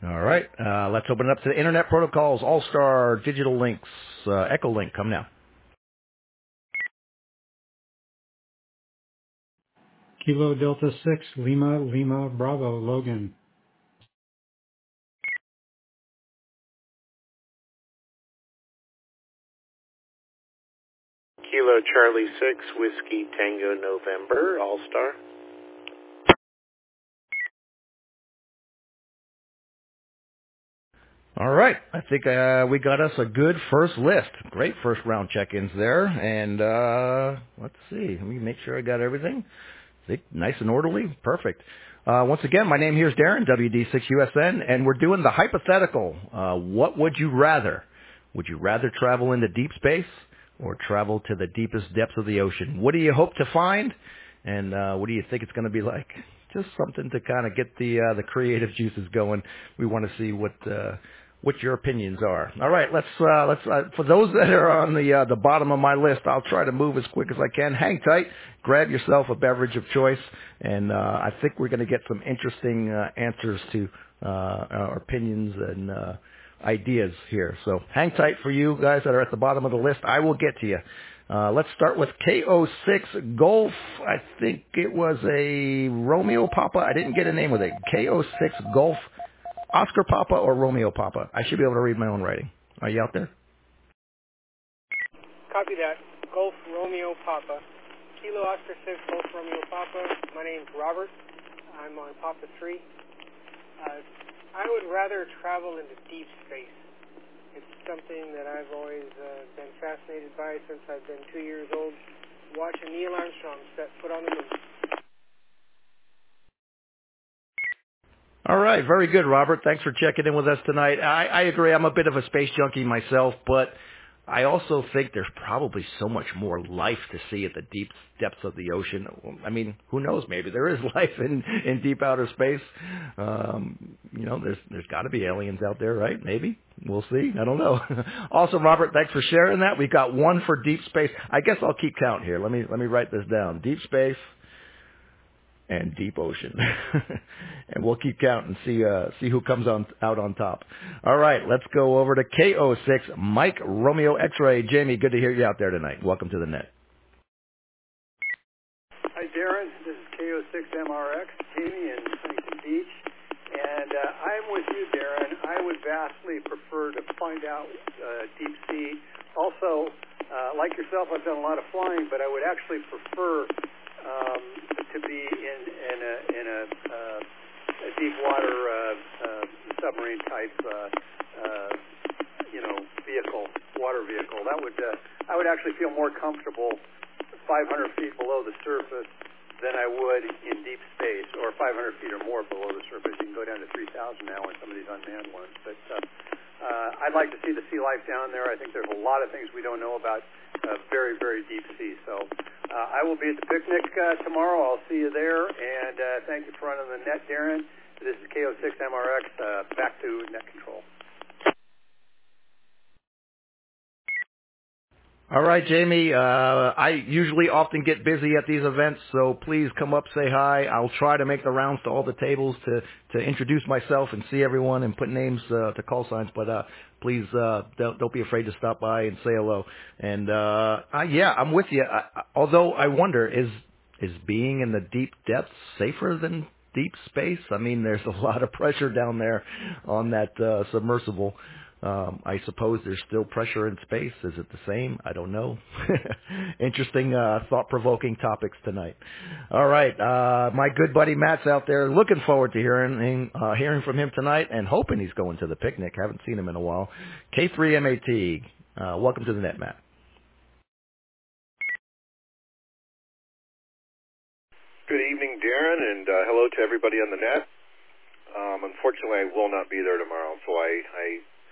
All right. Let's open it up to the Internet Protocols, All-Star, Digital Links, Echolink. Come now. Kilo Delta 6, Lima, Lima, Bravo, Logan. Kilo Charlie 6, Whiskey Tango November, All-Star. All right. I think we got us a good first list. Great first round check-ins there. And let's see. Let me make sure I got everything. Nice and orderly. Perfect. Once again, my name here is Darren, WD6USN, and we're doing the hypothetical. What would you rather? Would you rather travel into deep space or travel to the deepest depths of the ocean? What do you hope to find? And what do you think it's going to be like? Just something to kind of get the creative juices going. We want to see what your opinions are. All right, let's for those that are on the bottom of my list, I'll try to move as quick as I can. Hang tight, grab yourself a beverage of choice, and I think we're going to get some interesting answers to our opinions and ideas here. So hang tight for you guys that are at the bottom of the list. I will get to you. Let's start with KO6 Golf. I think it was a Romeo Papa. I didn't get a name with it. KO6 Golf. Oscar Papa or Romeo Papa? I should be able to read my own writing. Are you out there? Copy that. Golf Romeo Papa. Kilo Oscar 6, Golf Romeo Papa. My name's Robert. I'm on Papa 3. I would rather travel into deep space. It's something that I've always been fascinated by since I've been 2 years old, watching Neil Armstrong set foot on the moon. All right, very good, Robert. Thanks for checking in with us tonight. I agree. I'm a bit of a space junkie myself, but I also think there's probably so much more life to see at the deep depths of the ocean. I mean, who knows? Maybe there is life in deep outer space. There's got to be aliens out there, right? Maybe. We'll see. I don't know. Awesome, Robert. Thanks for sharing that. We've got one for deep space. I guess I'll keep count here. Let me write this down. Deep space and deep ocean. And we'll keep count and see who comes out on top. All right, let's go over to KO6, Mike Romeo X-Ray. Jamie, good to hear you out there tonight. Welcome to the net. Hi, Darren. This is KO6MRX, Jamie in Huntington Beach. And I'm with you, Darren. I would vastly prefer to find out deep sea. Also, like yourself, I've done a lot of flying, but I would actually prefer to be in a deep water submarine type vehicle, water vehicle. That would I would actually feel more comfortable 500 feet below the surface than I would in deep space, or 500 feet or more below the surface. You can go down to 3,000 now in some of these unmanned ones. But I'd like to see the sea life down there. I think there's a lot of things we don't know about very, very deep sea. So I will be at the picnic tomorrow. I'll see you there. And thank you for running the net, Darren. This is KO6MRX. Back to net control. All right, Jamie. I usually often get busy at these events, so please come up, say hi. I'll try to make the rounds to all the tables to introduce myself and see everyone and put names to call signs. But please don't be afraid to stop by and say hello. And yeah, I'm with you. Although I wonder, is being in the deep depths safer than deep space? I mean, there's a lot of pressure down there on that submersible. I suppose there's still pressure in space. Is it the same? I don't know. Interesting, thought-provoking topics tonight. All right, my good buddy Matt's out there. Looking forward to hearing from him tonight, and hoping he's going to the picnic. Haven't seen him in a while. K3MAT. Welcome to the net, Matt. Good evening, Darren, and hello to everybody on the net. Unfortunately, I will not be there tomorrow, so I